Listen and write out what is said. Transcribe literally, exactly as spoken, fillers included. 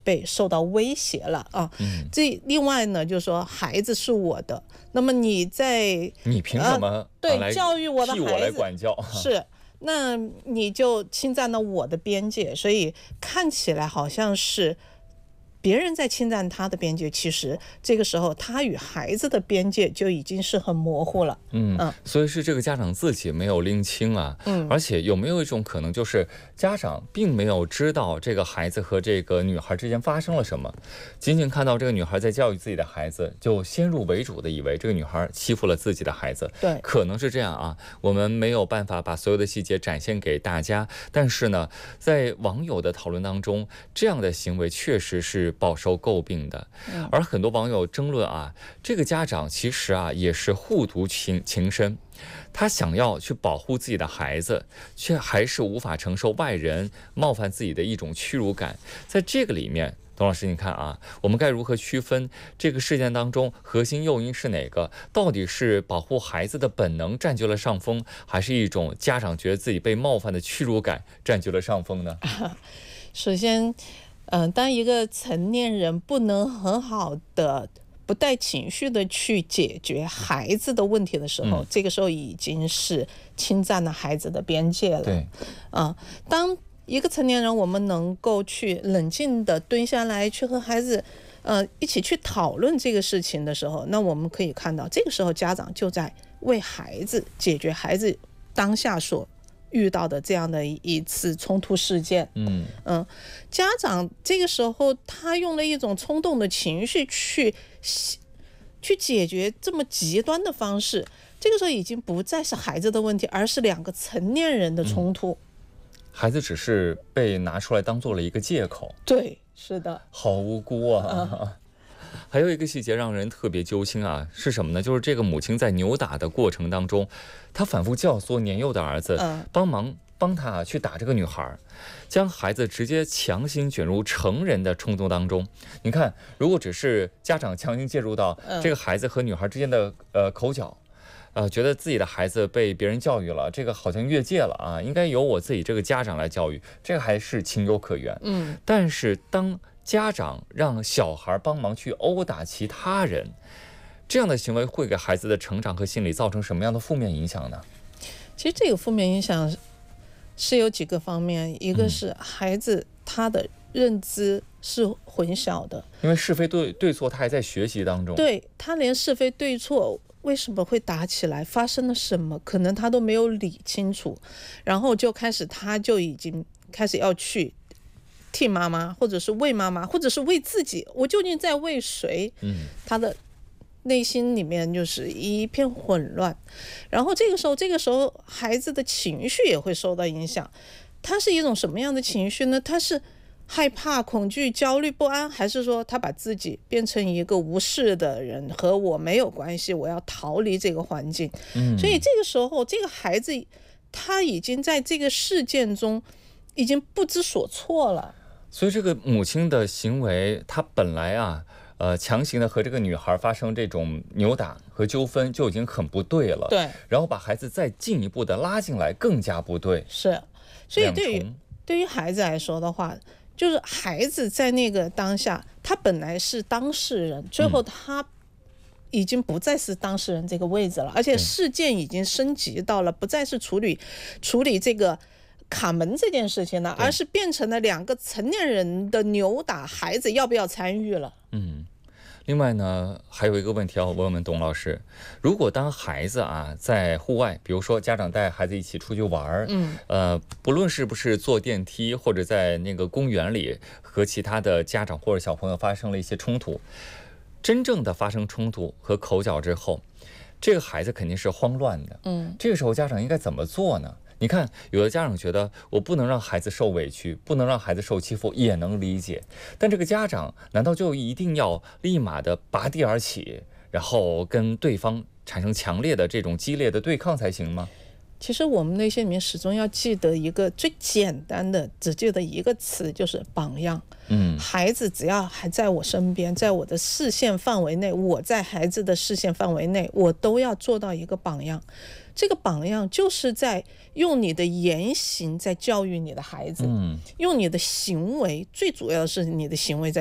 被受到威胁了啊。嗯、这另外呢，就是说孩子是我的，那么你在你凭什么、呃、 对教育我的孩子， 替我来管教？ 是，那你就侵占了我的边界，所以看起来好像是别人在侵占他的边界，其实这个时候他与孩子的边界就已经是很模糊了。 嗯，嗯所以是这个家长自己没有拎清啊。嗯，而且有没有一种可能，就是家长并没有知道这个孩子和这个女孩之间发生了什么，仅仅看到这个女孩在教育自己的孩子，就先入为主的以为这个女孩欺负了自己的孩子。 对， 可能是这样啊。我们没有办法把所有的细节展现给大家，但是呢，在网友的讨论当中，这样的行为确实是饱受诟病的。而很多网友争论啊，这个家长其实啊也是护犊情情深，他想要去保护自己的孩子，却还是无法承受外人冒犯自己的一种屈辱感。在这个里面，董老师你看啊，我们该如何区分这个事件当中核心诱因是哪个？到底是保护孩子的本能占据了上风，还是一种家长觉得自己被冒犯的屈辱感占据了上风呢？ 首先嗯、呃，当一个成年人不能很好的不带情绪的去解决孩子的问题的时候、嗯、这个时候已经是侵占了孩子的边界了。 对， 啊、呃，当一个成年人我们能够去冷静的蹲下来去和孩子呃一起去讨论这个事情的时候，那我们可以看到这个时候家长就在为孩子解决孩子当下所遇到的这样的一次冲突事件。嗯嗯，家长这个时候他用了一种冲动的情绪去去解决这么极端的方式，这个时候已经不再是孩子的问题，而是两个成年人的冲突。嗯， 孩子只是被拿出来当做了一个借口。 对，是的， 好无辜啊。嗯，还有一个细节让人特别揪心啊，是什么呢？就是这个母亲在扭打的过程当中，她反复教唆年幼的儿子帮忙帮她去打这个女孩，将孩子直接强行卷入成人的冲动当中。你看，如果只是家长强行介入到这个孩子和女孩之间的呃口角，呃，觉得自己的孩子被别人教育了，这个好像越界了啊，应该由我自己这个家长来教育，这个还是情有可原。嗯，但是当家长让小孩帮忙去殴打其他人，这样的行为会给孩子的成长和心理造成什么样的负面影响呢？ 其实这个负面影响是有几个方面，一个是孩子他的认知是混淆的， 因为是非对对错他还在学习当中， 对，他连是非对错为什么会打起来，发生了什么，可能他都没有理清楚，然后就开始他就已经开始要去替妈妈，或者是为妈妈，或者是为自己，我究竟在为谁？嗯，他的内心里面就是一片混乱，然后这个时候，这个时候孩子的情绪也会受到影响。他是一种什么样的情绪呢？他是害怕、恐惧、焦虑、不安，还是说他把自己变成一个无视的人，和我没有关系，我要逃离这个环境？嗯，所以这个时候，这个孩子他已经在这个事件中已经不知所措了。 所以这个母亲的行为，她本来啊，呃，强行的和这个女孩发生这种扭打和纠纷就已经很不对了。 对， 然后把孩子再进一步的拉进来，更加不对。 是，所以对于对于孩子来说的话，就是孩子在那个当下，他本来是当事人，最后他已经不再是当事人这个位置了，而且事件已经升级到了不再是处理处理这个卡门这件事情了，而是变成了两个成年人的扭打，孩子要不要参与了。 嗯，另外呢，还有一个问题要问问董老师，如果当孩子啊在户外，比如说家长带孩子一起出去玩，嗯，呃，不论是不是坐电梯或者在那个公园里和其他的家长或者小朋友发生了一些冲突，真正的发生冲突和口角之后，这个孩子肯定是慌乱的。嗯，这个时候家长应该怎么做呢？你看，有的家长觉得我不能让孩子受委屈，不能让孩子受欺负，也能理解。但这个家长难道就一定要立马的拔地而起，然后跟对方产生强烈的这种激烈的对抗才行吗？ 其实我们内心里面始终要记得一个最简单的，只记得一个词，就是榜样。嗯，孩子只要还在我身边，在我的视线范围内，我在孩子的视线范围内，我都要做到一个榜样。 这个榜样就是在用你的言行在教育你的孩子， 嗯， 用你的行为，最主要的是你的行为在